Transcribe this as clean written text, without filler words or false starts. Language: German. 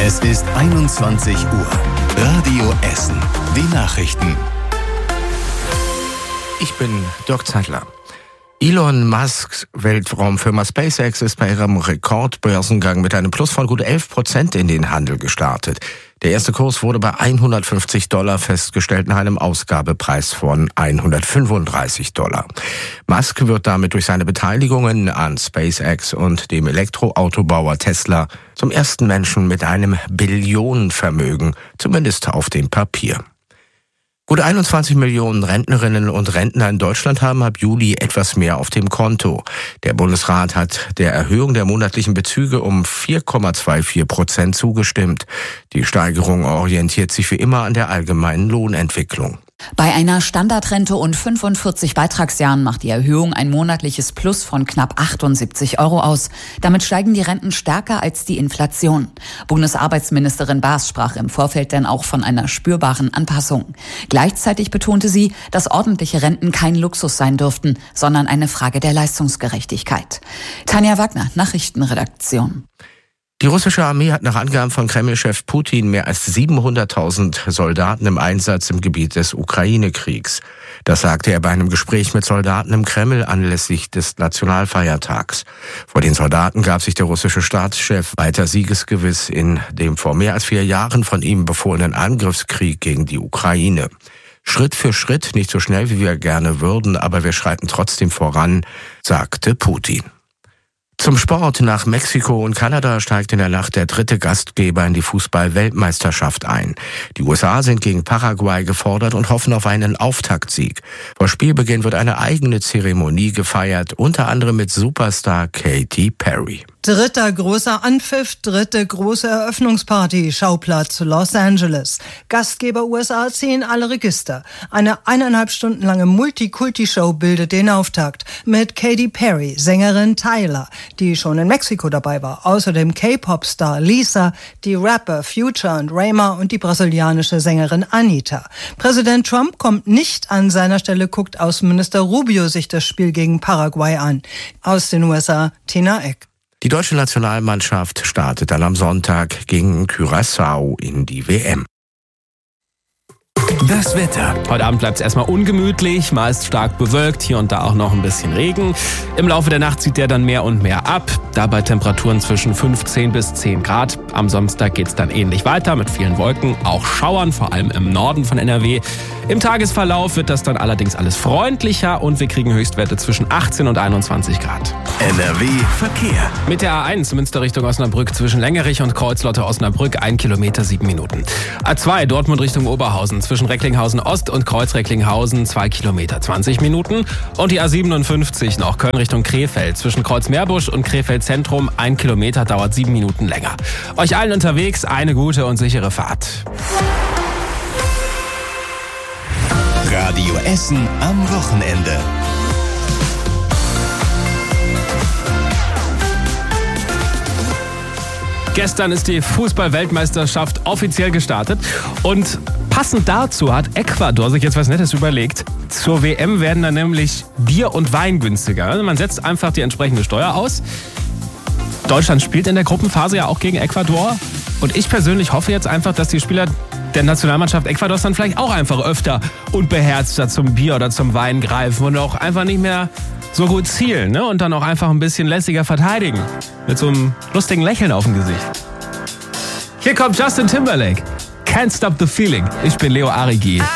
Es ist 21 Uhr. Radio Essen. Die Nachrichten. Ich bin Dirk Zeitler. Elon Musks Weltraumfirma SpaceX ist bei ihrem Rekordbörsengang mit einem Plus von gut 11% in den Handel gestartet. Der erste Kurs wurde bei $150 festgestellt nach einem Ausgabepreis von $135. Musk wird damit durch seine Beteiligungen an SpaceX und dem Elektroautobauer Tesla zum ersten Menschen mit einem Billionenvermögen, zumindest auf dem Papier. Gut 21 Millionen Rentnerinnen und Rentner in Deutschland haben ab Juli etwas mehr auf dem Konto. Der Bundesrat hat der Erhöhung der monatlichen Bezüge um 4,24% zugestimmt. Die Steigerung orientiert sich wie immer an der allgemeinen Lohnentwicklung. Bei einer Standardrente und 45 Beitragsjahren macht die Erhöhung ein monatliches Plus von knapp 78 € aus. Damit steigen die Renten stärker als die Inflation. Bundesarbeitsministerin Baas sprach im Vorfeld dann auch von einer spürbaren Anpassung. Gleichzeitig betonte sie, dass ordentliche Renten kein Luxus sein dürften, sondern eine Frage der Leistungsgerechtigkeit. Tanja Wagner, Nachrichtenredaktion. Die russische Armee hat nach Angaben von Kreml-Chef Putin mehr als 700.000 Soldaten im Einsatz im Gebiet des Ukraine-Kriegs. Das sagte er bei einem Gespräch mit Soldaten im Kreml anlässlich des Nationalfeiertags. Vor den Soldaten gab sich der russische Staatschef weiter siegesgewiss in dem vor mehr als 4 Jahren von ihm befohlenen Angriffskrieg gegen die Ukraine. Schritt für Schritt, nicht so schnell wie wir gerne würden, aber wir schreiten trotzdem voran, sagte Putin. Zum Sport. Nach Mexiko und Kanada steigt in der Nacht der 3. Gastgeber in die Fußball-Weltmeisterschaft ein. Die USA sind gegen Paraguay gefordert und hoffen auf einen Auftaktsieg. Vor Spielbeginn wird eine eigene Zeremonie gefeiert, unter anderem mit Superstar Katy Perry. 3. großer Anpfiff, 3. große Eröffnungsparty, Schauplatz Los Angeles. Gastgeber USA ziehen alle Register. Eine 1,5 Stunden lange Multikulti-Show bildet den Auftakt mit Katy Perry, Sängerin Tyler, die schon in Mexiko dabei war. Außerdem K-Pop-Star Lisa, die Rapper Future und Rema und die brasilianische Sängerin Anitta. Präsident Trump kommt nicht an seiner Stelle, guckt Außenminister Rubio sich das Spiel gegen Paraguay an. Aus den USA, Tina Eck. Die deutsche Nationalmannschaft startet dann am Sonntag gegen Curaçao in die WM. Das Wetter. Heute Abend bleibt es erstmal ungemütlich, meist stark bewölkt, hier und da auch noch ein bisschen Regen. Im Laufe der Nacht zieht der dann mehr und mehr ab, dabei Temperaturen zwischen 15 bis 10 Grad. Am Samstag geht es dann ähnlich weiter mit vielen Wolken, auch Schauern, vor allem im Norden von NRW. Im Tagesverlauf wird das dann allerdings alles freundlicher und wir kriegen Höchstwerte zwischen 18 und 21 Grad. NRW Verkehr. Mit der A1 Münster Richtung Osnabrück zwischen Längerich und Kreuzlotte-Osnabrück 1 Kilometer 7 Minuten. A2 Dortmund Richtung Oberhausen zwischen Recklinghausen Ost und Kreuz-Recklinghausen 2 Kilometer 20 Minuten. Und die A57 noch Köln Richtung Krefeld zwischen Kreuz-Meerbusch und Krefeld Zentrum 1 Kilometer dauert 7 Minuten länger. Euch allen unterwegs eine gute und sichere Fahrt. Radio Essen am Wochenende. Gestern ist die Fußball-Weltmeisterschaft offiziell gestartet und passend dazu hat Ecuador sich jetzt was Nettes überlegt. Zur WM werden dann nämlich Bier und Wein günstiger. Also man setzt einfach die entsprechende Steuer aus. Deutschland spielt in der Gruppenphase ja auch gegen Ecuador und ich persönlich hoffe jetzt einfach, dass die Spieler der Nationalmannschaft Ecuadors dann vielleicht auch einfach öfter und beherzter zum Bier oder zum Wein greifen und auch einfach nicht mehr so gut zielen, ne? Und dann auch einfach ein bisschen lässiger verteidigen. Mit so einem lustigen Lächeln auf dem Gesicht. Hier kommt Justin Timberlake. Can't Stop the Feeling. Ich bin Leo Arigi.